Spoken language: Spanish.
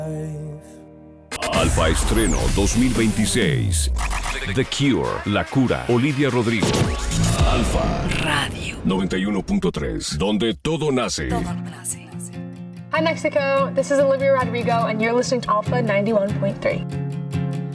Alfa Estreno 2026. The Cure, La Cura, Olivia Rodrigo. Alfa Radio 91.3, donde todo nace. Hi Mexico, this is Olivia Rodrigo and you're listening to Alpha 91.3.